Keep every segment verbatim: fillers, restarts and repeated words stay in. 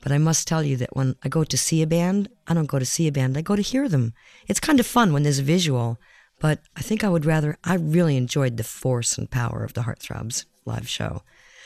But I must tell you that when I go to see a band, I don't go to see a band, I go to hear them. It's kind of fun when there's a visual, but I think I would rather, I really enjoyed the force and power of the Heartthrobs live show.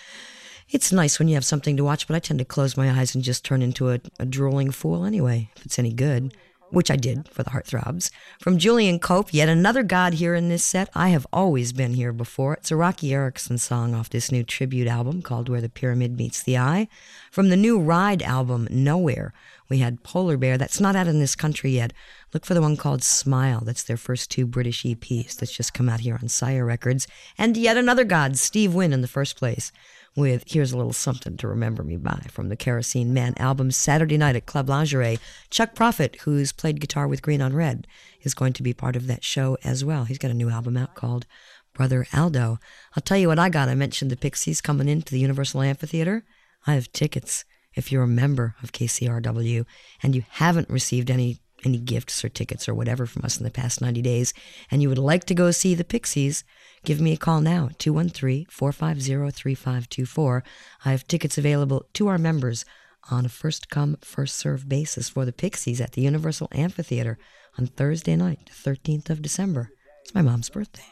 It's nice when you have something to watch, but I tend to close my eyes and just turn into a, a drooling fool anyway, if it's any good, which I did for the Heartthrobs. From Julian Cope, yet another god here in this set. I have always been here before. It's a Rocky Erickson song off this new tribute album called Where the Pyramid Meets the Eye. From the new Ride album, Nowhere, we had Polar Bear. That's not out in this country yet. Look for the one called Smile. That's their first two British E Ps that's just come out here on Sire Records. And yet another god, Steve Wynn in the first place, with Here's a Little Something to Remember Me By from the Kerosene Man album Saturday night at Club Lingerie. Chuck Prophet, who's played guitar with Green on Red, is going to be part of that show as well. He's got a new album out called Brother Aldo. I'll tell you what I got. I mentioned the Pixies coming into the Universal Amphitheater. I have tickets. If you're a member of K C R W and you haven't received any any gifts or tickets or whatever from us in the past ninety days, and you would like to go see the Pixies, give me a call now, two one three, four five zero, three five two four. I have tickets available to our members on a first-come, first-served basis for the Pixies at the Universal Amphitheater on Thursday night, the thirteenth of December. It's my mom's birthday.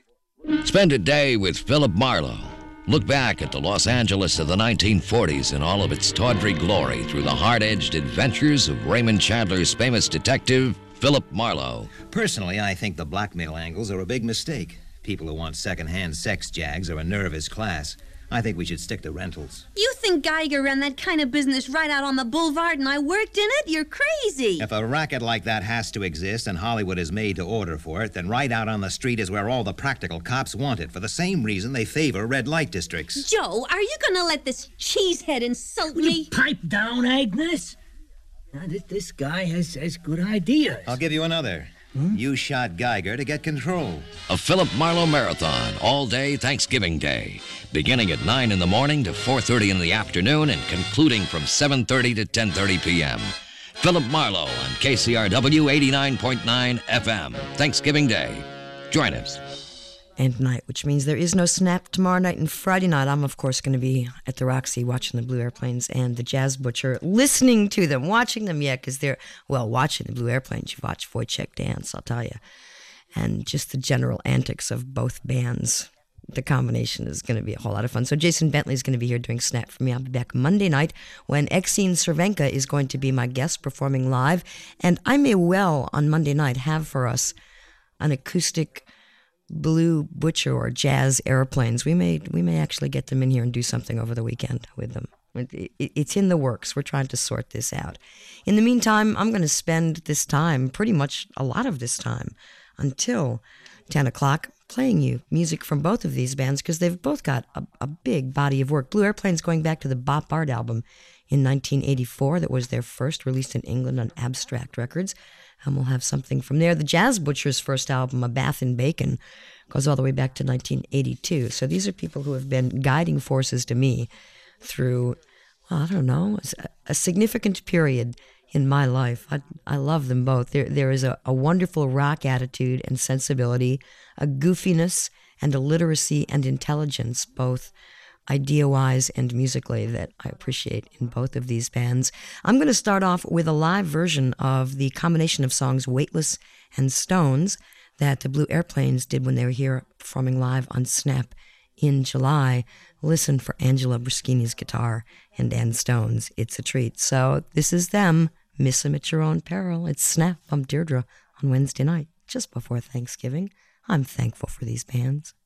Spend a day with Philip Marlowe. Look back at the Los Angeles of the nineteen forties in all of its tawdry glory through the hard-edged adventures of Raymond Chandler's famous detective, Philip Marlowe. Personally, I think the blackmail angles are a big mistake. People who want second-hand sex jags are a nervous class. I think we should stick to rentals. You think Geiger ran that kind of business right out on the boulevard and I worked in it? You're crazy. If a racket like that has to exist and Hollywood is made to order for it, then right out on the street is where all the practical cops want it, for the same reason they favor red light districts. Joe, are you going to let this cheesehead insult Will me? you pipe down, Agnes? Now, this, this guy has, has good ideas. I'll give you another. Hmm? You shot Geiger to get control. A Philip Marlowe marathon all day Thanksgiving Day, beginning at nine in the morning to four thirty in the afternoon and concluding from seven thirty to ten thirty p.m. Philip Marlowe on K C R W eighty-nine point nine F M, Thanksgiving Day. Join us. And night, which means there is no Snap tomorrow night and Friday night. I'm, of course, going to be at the Roxy watching the Blue Airplanes and the Jazz Butcher, listening to them, watching them, yeah, because they're, well, watching the Blue Airplanes, you watch Wojciech dance, I'll tell you. And just the general antics of both bands. The combination is going to be a whole lot of fun. So Jason Bentley is going to be here doing Snap for me. I'll be back Monday night when Exene Cervenka is going to be my guest performing live. And I may well, on Monday night, have for us an acoustic Blue Butcher or Jazz Airplanes. We may we may actually get them in here and do something over the weekend with them. It, it, it's in the works. We're trying to sort this out. In the meantime, I'm going to spend this time, pretty much a lot of this time, until ten o'clock, playing you music from both of these bands because they've both got a, a big body of work. Blue Airplanes going back to the Bop Art album in nineteen eighty-four. That was their first, released in England on Abstract Records. And we'll have something from there. The Jazz Butcher's first album, A Bath in Bacon, goes all the way back to nineteen eighty-two. So these are people who have been guiding forces to me through, well, I don't know, a significant period in my life. I, I love them both. There, there is a, a wonderful rock attitude and sensibility, a goofiness and a literacy and intelligence, both idea-wise and musically, that I appreciate in both of these bands. I'm going to start off with a live version of the combination of songs Weightless and Stones that the Blue Airplanes did when they were here performing live on Snap in July. Listen for Angela Bruschini's guitar and Dan Stone's. It's a treat. So this is them. Miss them at your own peril. It's Snap. I'm Deirdre on Wednesday night, just before Thanksgiving. I'm thankful for these bands.